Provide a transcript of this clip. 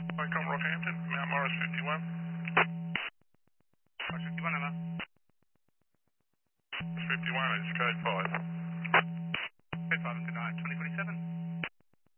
Welcome Rockhampton, Mount Morris 51. Morris 51, Emma. 51 is code 5. Code 5 and good night, 2047.